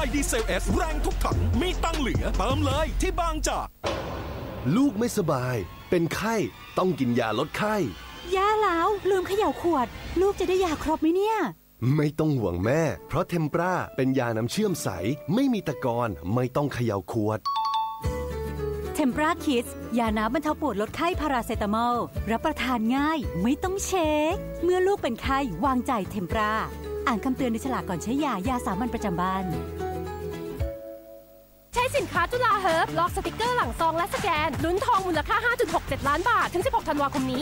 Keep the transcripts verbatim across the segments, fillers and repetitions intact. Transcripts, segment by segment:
ดีเซล เอส แรงทุกถังมีตังเหลือเติมเลยที่บางจากลูกไม่สบายเป็นไข้ต้องกินยาลดไข้ยาแล้วลืมเขย่าขวดลูกจะได้ยาครบไหมเนี่ยไม่ต้องห่วงแม่เพราะเทมปราเป็นยาน้ำเชื่อมใสไม่มีตะกอนไม่ต้องเขย่าขวดเทมปราคิดยาน้ำบรรเทาปวดลดไข้พาราเซตามอลรับประทานง่ายไม่ต้องเช็คเมื่อลูกเป็นไข้วางใจเทมปราอ่านคำเตือนในฉลากก่อนใช้ยายาสามัญประจำบ้านใช้สินค้าจุฬาเฮิร์บลอกสติกเกอร์หลังซองและสแกนลุ้นทองมูลค่า ห้าจุดหกเจ็ด ล้านบาทถึงสิบหกธันวาคมนี้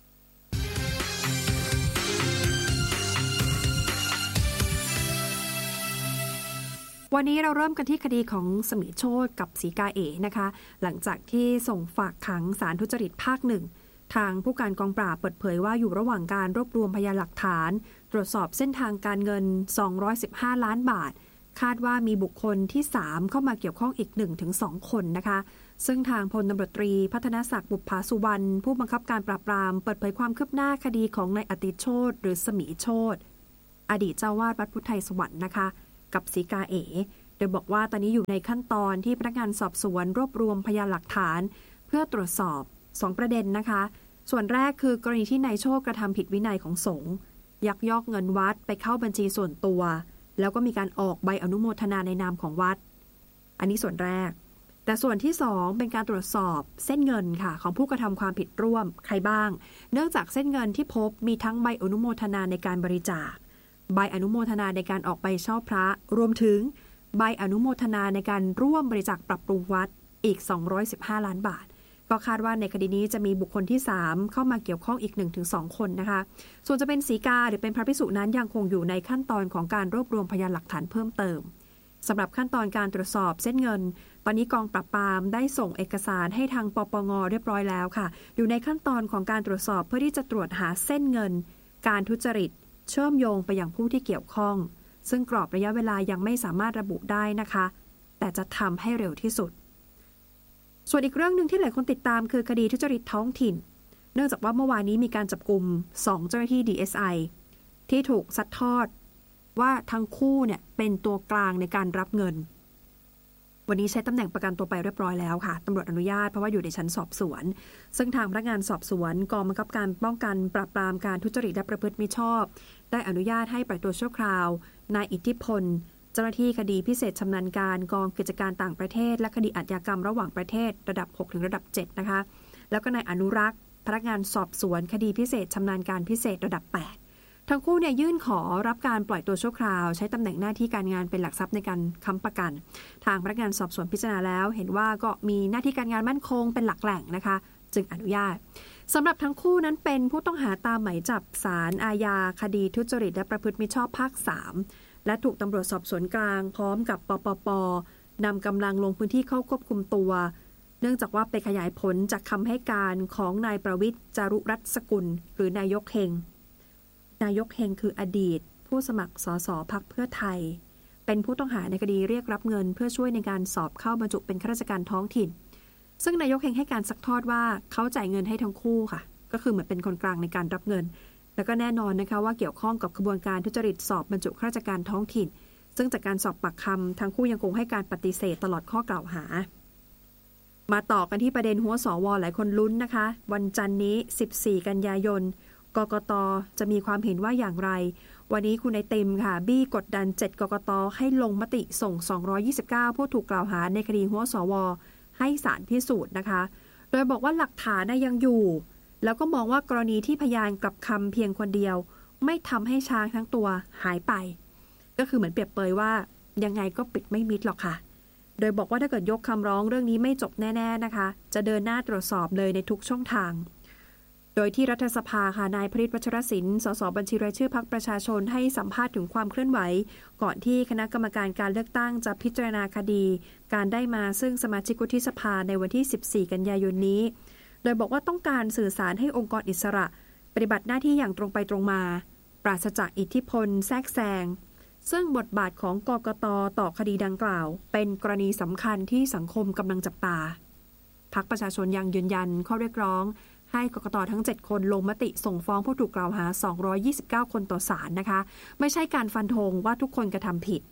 วันนี้เราเริ่มกันที่คดีของสมิโชติกับศรีกาเอ๋นะคะหลังจากที่ส่งฝากขังศาลทุจริตภาคหนึ่งทางผู้การกองปราบเปิดเผยว่าอยู่ระหว่างการรวบรวมพยานหลักฐานตรวจสอบเส้นทางการเงินสองร้อยสิบห้าล้านบาทคาดว่ามีบุคคลที่สามเข้ามาเกี่ยวข้องอีก หนึ่งถึงสอง คนนะคะซึ่งทางพลตำรวจตรีพัฒนศักดิ์บุปผาสุวรรณผู้บังคับการปราบปรามเปิดเผยความคืบหน้าคดีของนายอติโชติหรือสมิโชติอดีตเจ้าวาดวัดพุทธไทยสวรรค์นะคะกับศรีกาเอ๋โดยบอกว่าตอนนี้อยู่ในขั้นตอนที่พนักงานสอบสวนรวบรวมพยานหลักฐานเพื่อตรวจสอบสองประเด็นนะคะส่วนแรกคือกรณีที่นายโชติกระทำผิดวินัยของสงฆ์ยักยอกเงินวัดไปเข้าบัญชีส่วนตัวแล้วก็มีการออกใบอนุโมทนาในนามของวัดอันนี้ส่วนแรกแต่ส่วนที่สองเป็นการตรวจสอบเส้นเงินค่ะของผู้กระทำความผิดร่วมใครบ้างเนื่องจากเส้นเงินที่พบมีทั้งใบอนุโมทนาในการบริจาคใบอนุโมทนาในการออกใบเช่าพระรวมถึงใบอนุโมทนาในการร่วมบริจาคปรับปรุงวัดอีกสองร้อยสิบห้าล้านบาทก็คาดว่าในคดีนี้จะมีบุคคลที่สามเข้ามาเกี่ยวข้องอีก หนึ่งถึงสอง คนนะคะส่วนจะเป็นศรีกาหรือเป็นพระภิกษุนั้นยังคงอยู่ในขั้นตอนของการรวบรวมพยานหลักฐานเพิ่มเติมสำหรับขั้นตอนการตรวจสอบเส้นเงินตอนนี้กองปราบปรามได้ส่งเอกสารให้ทางปปง.เรียบร้อยแล้วค่ะอยู่ในขั้นตอนของการตรวจสอบเพื่อที่จะตรวจหาเส้นเงินการทุจริตเชื่อมโยงไปยังผู้ที่เกี่ยวข้องซึ่งกรอบระยะเวลายังไม่สามารถระบุได้นะคะแต่จะทำให้เร็วที่สุดส่วนอีกเรื่องนึงที่หลายคนติดตามคือคดีทุจริตท้องถิ่นเนื่องจากว่าเมื่อวานนี้มีการจับกุมสองเจ้าหน้าที่ ดี เอส ไอ ที่ถูกซัดทอดว่าทั้งคู่เนี่ยเป็นตัวกลางในการรับเงินวันนี้ใช้ตำแหน่งประกันตัวไปเรียบร้อยแล้วค่ะตำรวจอนุญาตเพราะว่าอยู่ในชั้นสอบสวนซึ่งทางพนักงานสอบสวนกองบังคับการป้องกันปราบปรามการทุจริตและประพฤติมิชอบได้อนุญาตให้ปล่อยตัวชั่วคราวนายอิทธิพลเจ้าหน้าที่คดีพิเศษชำนาญการกองกิจการต่างประเทศและคดีอาชญากรรมระหว่างประเทศระดับหกถึงระดับเจ็ดนะคะแล้วก็นายอนุรักษ์พนักงานสอบสวนคดีพิเศษชำนาญการพิเศษระดับแปดทั้งคู่เนี่ยยื่นขอรับการปล่อยตัวชั่วคราวใช้ตำแหน่งหน้าที่การงานเป็นหลักทรัพย์ในการค้ำประกันทางพนักงานสอบสวนพิจารณาแล้วเห็นว่าก็มีหน้าที่การงานมั่นคงเป็นหลักแหล่งนะคะจึงอนุญาตสำหรับทั้งคู่นั้นเป็นผู้ต้องหาตามหมายจับศาลอาญาคดีทุจริตและประพฤติมิชอบภาคสามและถูกตำรวจสอบสวนกลางพร้อมกับปปป.นำกำลังลงพื้นที่เข้าควบคุมตัวเนื่องจากว่าไปขยายผลจากคำให้การของนายประวิตรจารุรัตน์สกุลหรือนายกเฮงนายกเฮงคืออดีตผู้สมัครสสพรรคเพื่อไทยเป็นผู้ต้องหาในคดีเรียกรับเงินเพื่อช่วยในการสอบเข้าบรรจุเป็นข้าราชการท้องถิ่นซึ่งนายกเฮงให้การซักทอดว่าเขาจ่ายเงินให้ทั้งคู่ค่ะก็คือเหมือนเป็นคนกลางในการรับเงินแล้วก็แน่นอนนะคะว่าเกี่ยวข้องกับขบวนการทุจริตสอบบรรจุข้าราชการท้องถิ่นซึ่งจากการสอบปากคำทั้งคู่ยังคงให้การปฏิเสธตลอดข้อกล่าวหามาต่อกันที่ประเด็นหัวสวหลายคนลุ้นนะคะวันจันทร์นี้สิบสี่กันยายนกกต.จะมีความเห็นว่าอย่างไรวันนี้คุณนายเต็มค่ะบี้กดดันเจ็ดกกต.ให้ลงมติส่งสองร้อยยี่สิบเก้าผู้ถูกกล่าวหาในคดีหัวสวให้ศาลพิสูจน์นะคะโดยบอกว่าหลักฐานยังอยู่แล้วก็มองว่ากรณีที่พยานกลับคำเพียงคนเดียวไม่ทำให้ช้างทั้งตัวหายไปก็คือเหมือนเปรียบเปยว่ายังไงก็ปิดไม่มิดหรอกค่ะโดยบอกว่าถ้าเกิดยกคำร้องเรื่องนี้ไม่จบแน่ๆนะคะจะเดินหน้าตรวจสอบเลยในทุกช่องทางโดยที่รัฐสภาค่ะนายพฤทธิ์ วัชรศิลป์ สสบัญชีรายชื่อพรรคประชาชนให้สัมภาษณ์ถึงความเคลื่อนไหวก่อนที่คณะกรรมการการเลือกตั้งจะพิจารณาคดีการได้มาซึ่งสมาชิกวุฒิสภาในวันที่สิบสี่กันยายนนี้โดยบอกว่าต้องการสื่อสารให้องค์กรอิสระปฏิบัติหน้าที่อย่างตรงไปตรงมาปราศจากอิทธิพลแทรกแซงซึ่งบทบาทของกกต.ต่อคดีดังกล่าวเป็นกรณีสำคัญที่สังคมกำลังจับตาพรรคประชาชนยังยืนยันข้อเรียกร้องให้กกต.ทั้งเจ็ดคนลงมติส่งฟ้องผู้ถูกกล่าวหาสองร้อยยี่สิบเก้าคนต่อศาลนะคะไม่ใช่การฟันธงว่าทุกคนกระทำผิด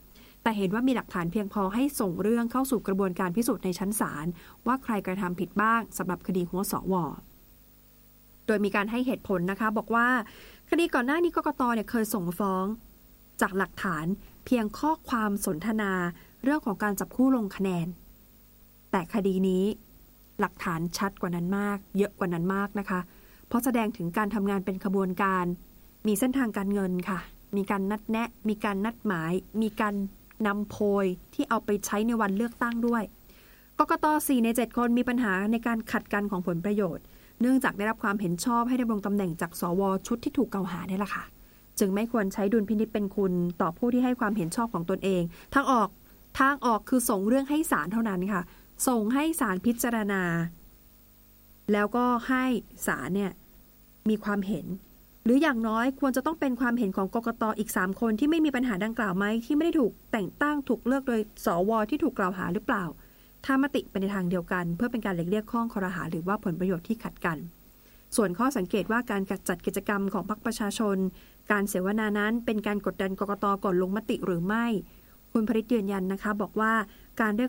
แต่เห็นว่ามีหลักฐานเพียงพอให้ส่งเรื่องเข้าสู่กระบวนการพิสูจน์ในชั้นศาลว่าใครกระทำผิดบ้างสำหรับคดีหัวสว.โดยมีการให้เหตุผลนะคะบอกว่าคดีก่อนหน้านี้กกต.เนี่ยเคยส่งฟ้องจากหลักฐานเพียงข้อความสนทนาเรื่องของการจับคู่ลงคะแนนแต่คดีนี้หลักฐานชัดกว่านั้นมากเยอะกว่านั้นมากนะคะเพราะแสดงถึงการทำงานเป็นขบวนการมีเส้นทางการเงินค่ะมีการนัดแนะมีการนัดหมายมีการนำโพยที่เอาไปใช้ในวันเลือกตั้งด้วยกกต.สี่ในเจ็ดคนมีปัญหาในการขัดกันของผลประโยชน์เนื่องจากได้รับความเห็นชอบให้ดำรงตำแหน่งจากสว.ชุดที่ถูกกล่าวหานี่แหละค่ะจึงไม่ควรใช้ดุลพินิจเป็นคุณต่อผู้ที่ให้ความเห็นชอบของตนเองทางออกทางออกคือส่งเรื่องให้ศาลเท่านั้นค่ะส่งให้ศาลพิจารณาแล้วก็ให้ศาลเนี่ยมีความเห็นหรืออย่างน้อยควรจะต้องเป็นความเห็นของกกต.อีกสามคนที่ไม่มีปัญหาดังกล่าวไหมที่ไม่ได้ถูกแต่งตั้งถูกเลือกโดยสว.ที่ถูกกล่าวหาหรือเปล่าถ้ามติเป็นในทางเดียวกันเพื่อเป็นการหลีกเลี่ยงข้อคอรหาหรือว่าผลประโยชน์ที่ขัดกันส่วนข้อสังเกตว่าการจัดกิจกรรมของพรรคประชาชนการเสวนานั้นเป็นการกดดันกกต.ก่อนลงมติหรือไม่คุณพริตยืนยันนะคะบอกว่าการเรียก